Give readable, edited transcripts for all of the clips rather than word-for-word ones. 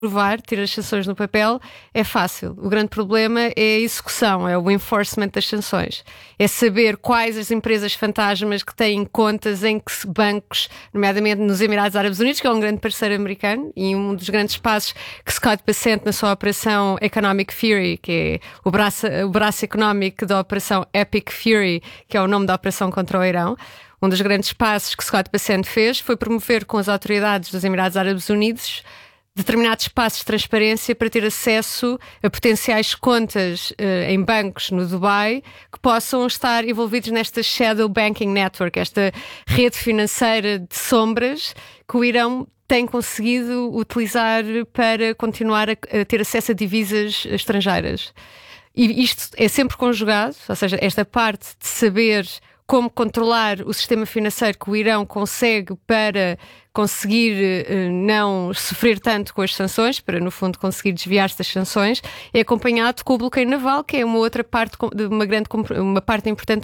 aprovar, ter as sanções no papel é fácil. O grande problema é a execução, é o enforcement das sanções. É saber quais as empresas fantasmas que têm contas em que bancos, nomeadamente nos Emirados Árabes Unidos, que é um grande parceiro americano, e um dos grandes passos que Scott Bessent, na sua operação Economic Fury, que é o braço económico da operação Epic Fury, que é o nome da operação contra o Irão, um dos grandes passos que Scott Bessent fez foi promover com as autoridades dos Emirados Árabes Unidos determinados passos de transparência para ter acesso a potenciais contas em bancos no Dubai que possam estar envolvidos nesta shadow banking network, esta rede financeira de sombras que o Irão tem conseguido utilizar para continuar a ter acesso a divisas estrangeiras. E isto é sempre conjugado, ou seja, esta parte de saber como controlar o sistema financeiro que o Irão consegue para conseguir não sofrer tanto com as sanções, para no fundo conseguir desviar-se das sanções, é acompanhado com o bloqueio naval, que é uma outra parte, uma parte importante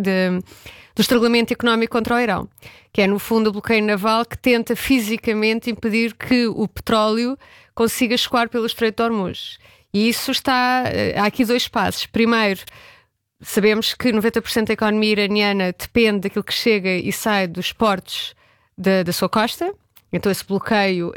do estrangulamento económico contra o Irão, que é no fundo o bloqueio naval que tenta fisicamente impedir que o petróleo consiga escoar pelo Estreito de Hormuz. E isso há aqui dois passos. Primeiro, sabemos que 90% da economia iraniana depende daquilo que chega e sai dos portos da sua costa, então esse bloqueio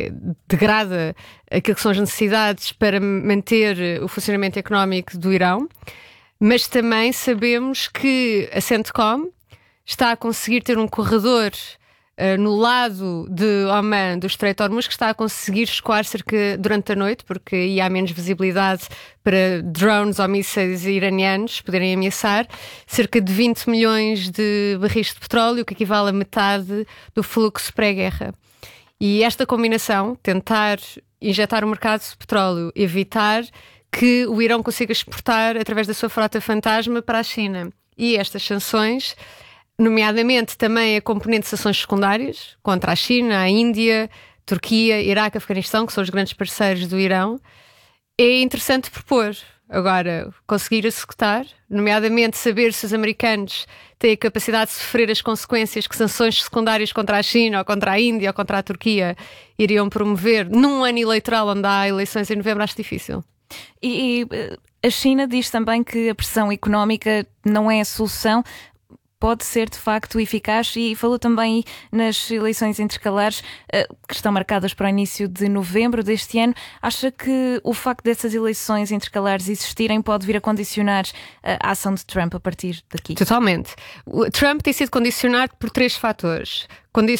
degrada aquilo que são as necessidades para manter o funcionamento económico do Irão, mas também sabemos que a CENTCOM está a conseguir ter um corredor no lado de Oman, do Estreito de Hormuz, que está a conseguir escoar durante a noite, porque aí há menos visibilidade para drones ou mísseis iranianos poderem ameaçar, cerca de 20 milhões de barris de petróleo, que equivale a metade do fluxo pré-guerra. E esta combinação, tentar injetar o mercado de petróleo, evitar que o Irão consiga exportar através da sua frota fantasma para a China, e estas sanções, nomeadamente também a componente de sanções secundárias contra a China, a Índia, Turquia, Iraque, Afeganistão, que são os grandes parceiros do Irão, é interessante propor. Agora, conseguir executar, nomeadamente saber se os americanos têm a capacidade de sofrer as consequências que sanções secundárias contra a China, ou contra a Índia, ou contra a Turquia iriam promover num ano eleitoral onde há eleições em novembro, acho difícil. E a China diz também que a pressão económica não é a solução. Pode ser de facto eficaz, e falou também nas eleições intercalares que estão marcadas para o início de novembro deste ano. Acha que o facto dessas eleições intercalares existirem pode vir a condicionar a ação de Trump a partir daqui? Totalmente. O Trump tem sido condicionado por 3 fatores.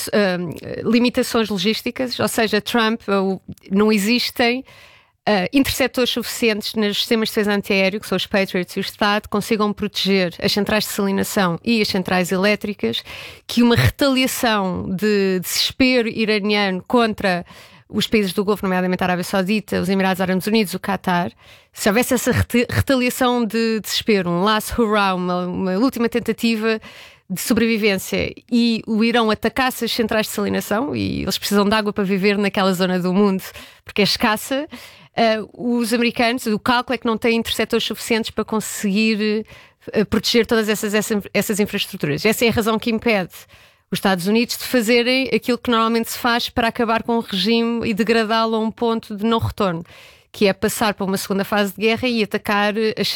Limitações logísticas, ou seja, Trump não existem interceptores suficientes nos sistemas de defesa antiaéreo, que são os Patriots e o Estado, consigam proteger as centrais de salinação e as centrais elétricas, que uma retaliação de desespero iraniano contra os países do Golfo, nomeadamente a Arábia Saudita, os Emirados Árabes Unidos, o Qatar, se houvesse essa retaliação de desespero, um last hurrah, uma última tentativa de sobrevivência, e o Irão atacasse as centrais de salinação, e eles precisam de água para viver naquela zona do mundo porque é escassa, os americanos, o cálculo é que não têm interceptores suficientes para conseguir proteger todas essas infraestruturas. Essa é a razão que impede os Estados Unidos de fazerem aquilo que normalmente se faz para acabar com o regime e degradá-lo a um ponto de não retorno, que é passar para uma segunda fase de guerra e atacar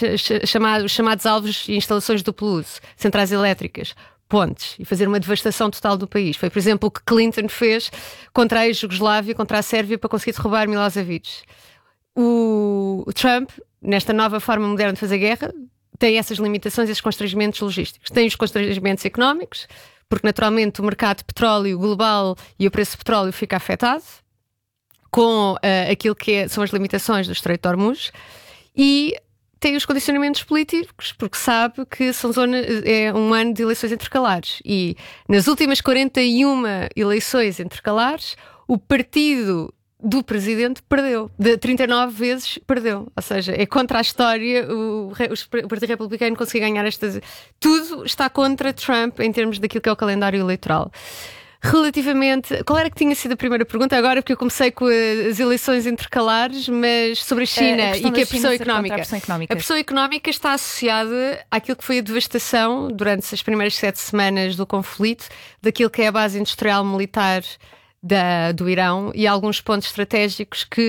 os chamados alvos e instalações de duplo uso, centrais elétricas, pontes, e fazer uma devastação total do país. Foi, por exemplo, o que Clinton fez contra a ex-Jugoslávia, contra a Sérvia, para conseguir derrubar Milosevic. O Trump, nesta nova forma moderna de fazer guerra, tem essas limitações, esses constrangimentos logísticos. Tem os constrangimentos económicos, porque naturalmente o mercado de petróleo global e o preço do petróleo fica afetado com aquilo que são as limitações do Estreito de Hormuz, e tem os condicionamentos políticos, porque sabe que é um ano de eleições intercalares, e nas últimas 41 eleições intercalares o partido do presidente perdeu, de 39 vezes perdeu, ou seja, é contra a história o Partido Republicano conseguir ganhar tudo está contra Trump em termos daquilo que é o calendário eleitoral. Relativamente, qual era que tinha sido a primeira pergunta agora, porque eu comecei com as eleições intercalares, mas sobre a China e que a pressão económica. A pressão económica está associada àquilo que foi a devastação durante as primeiras 7 semanas do conflito, daquilo que é a base industrial militar do Irão e alguns pontos estratégicos que